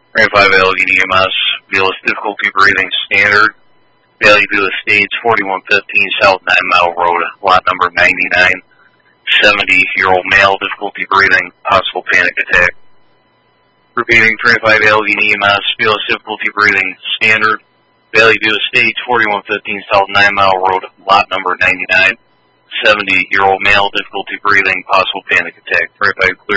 35 Allegheny EMS, Vealous difficulty breathing standard. Valley View Estates, 4115 South 9 Mile Road, lot number 99. 70-year-old male, difficulty breathing, possible panic attack. Repeating, 35 Allegheny EMS, Vealous difficulty breathing standard. Valley View Estates, 4115 South 9 Mile Road, lot number 99. 70-year-old male, difficulty breathing, possible panic attack. 35 clear.